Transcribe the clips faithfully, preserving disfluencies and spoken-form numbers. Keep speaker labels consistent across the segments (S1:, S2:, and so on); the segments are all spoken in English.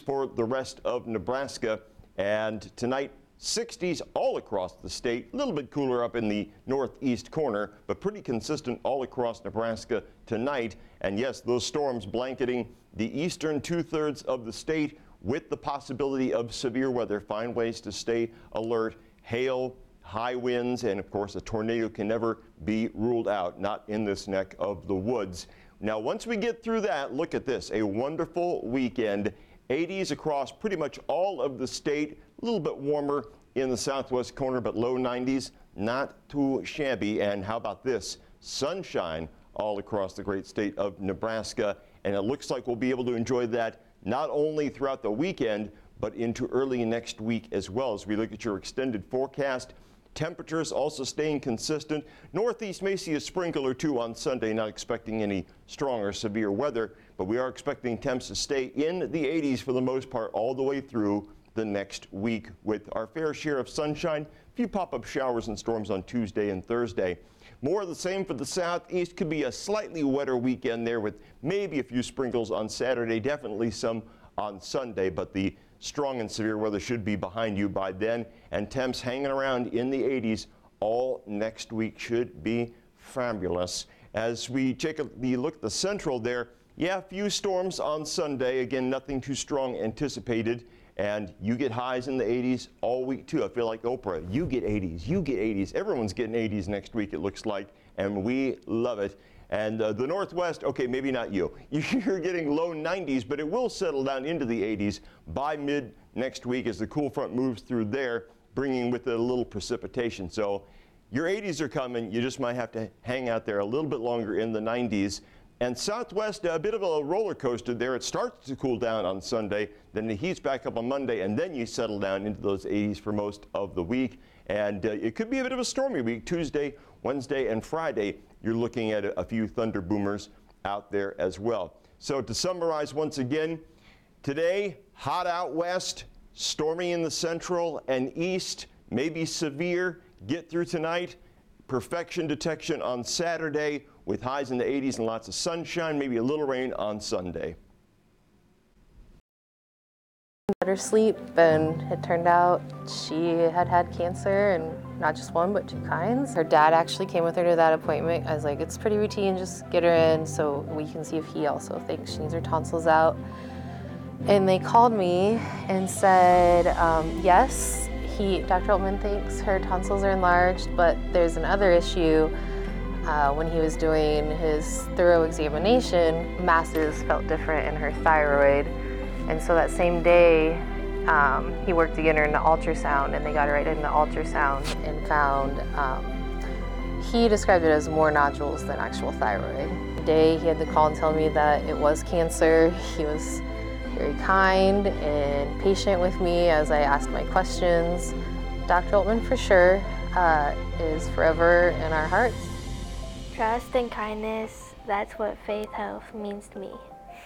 S1: for the rest of Nebraska. And tonight, sixties all across the state, a little bit cooler up in the northeast corner, but pretty consistent all across Nebraska tonight. And yes, those storms blanketing the eastern two-thirds of the state with the possibility of severe weather. Find ways to stay alert. Hail, high winds, and of course a tornado can never be ruled out, not in this neck of the woods. Now, once we get through that, look at this, a wonderful weekend. eighties across pretty much all of the state, a little bit warmer in the southwest corner, but low nineties, not too shabby. And how about this? Sunshine all across the great state of Nebraska, and it looks like we'll be able to enjoy that not only throughout the weekend, but into early next week as well. As we look at your extended forecast, temperatures also staying consistent. Northeast may see a sprinkle or two on Sunday, not expecting any strong or severe weather, but we are expecting temps to stay in the eighties for the most part all the way through the next week, with our fair share of sunshine, a few pop-up showers and storms on Tuesday and Thursday. More of the same for the southeast. Could be a slightly wetter weekend there with maybe a few sprinkles on Saturday, definitely some on Sunday, but the strong and severe weather should be behind you by then, and temps hanging around in the eighties all next week should be fabulous. As we take a look at the central there, yeah, a few storms on Sunday. Again, nothing too strong anticipated, and you get highs in the eighties all week too. I feel like Oprah, you get eighties, you get eighties. Everyone's getting eighties next week, it looks like, and we love it. And uh, the Northwest, okay, maybe not you. You're getting low nineties, but it will settle down into the eighties by mid next week as the cool front moves through there, bringing with it a little precipitation. So your eighties are coming. You just might have to hang out there a little bit longer in the nineties. And Southwest, a bit of a roller coaster there. It starts to cool down on Sunday, then it heats back up on Monday, and then you settle down into those eighties for most of the week. And uh, it could be a bit of a stormy week. Tuesday, Wednesday, and Friday, you're looking at a, a few thunder boomers out there as well. So to summarize once again, today, hot out west, stormy in the central and east, maybe severe. Get through tonight. Perfection detection on Saturday with highs in the eighties and lots of sunshine, maybe a little rain on Sunday.
S2: Better sleep, and it turned out she had had cancer, and not just one but two kinds. Her dad actually came with her to that appointment. I was like, it's pretty routine, just get her in so we can see if he also thinks she needs her tonsils out. And they called me and said, um, yes, he, Doctor Altman thinks her tonsils are enlarged, but there's another issue. Uh, when he was doing his thorough examination, masses felt different in her thyroid. And so that same day, um, he worked to get her into ultrasound, and they got her right into ultrasound and found, um, he described it as more nodules than actual thyroid. The day he had to call and tell me that it was cancer, he was very kind and patient with me as I asked my questions. Doctor Altman, for sure, uh, is forever in our hearts.
S3: Trust and kindness, that's what Faith Health means to me.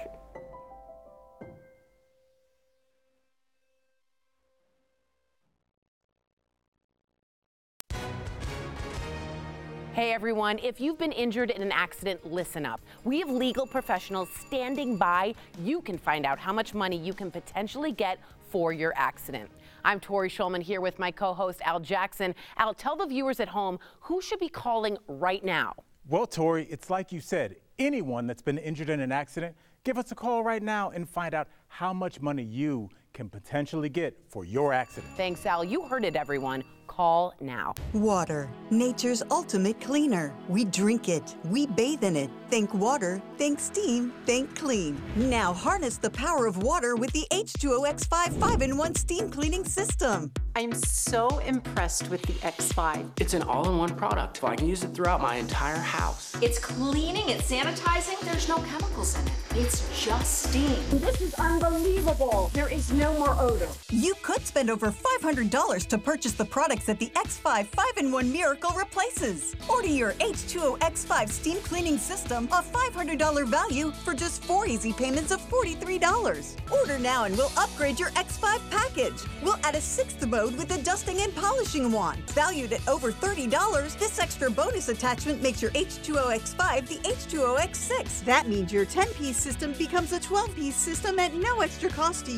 S4: Hey everyone, if you've been injured in an accident, listen up. We have legal professionals standing by. You can find out how much money you can potentially get for your accident. I'm Tori Schulman here with my co-host Al Jackson. Al, tell the viewers at home who should be calling right now.
S5: Well, Tori, it's like you said, anyone that's been injured in an accident, give us a call right now and find out how much money you can potentially get for your accident.
S4: Thanks, Al. You heard it, everyone. Call now.
S6: Water, nature's ultimate cleaner. We drink it, we bathe in it. Think water, think steam, think clean. Now harness the power of water with the H two O X five five in one steam cleaning system.
S7: I'm so impressed with the X five.
S8: It's an all-in-one product. I can use it throughout my entire house.
S9: It's cleaning, it's sanitizing, there's no chemicals in it. It's just steam.
S10: This is unbelievable. There is no more odor.
S6: You could spend over five hundred dollars to purchase the products that the X five five in one Miracle replaces. Order your H two O X five steam cleaning system, a five hundred dollars value, for just four easy payments of forty-three dollars. Order now and we'll upgrade your X five package. We'll add a sixth mode with a dusting and polishing wand. Valued at over thirty dollars, this extra bonus attachment makes your H two O X five the H two O X six. That means your ten-piece system becomes a twelve-piece system at no extra cost to you.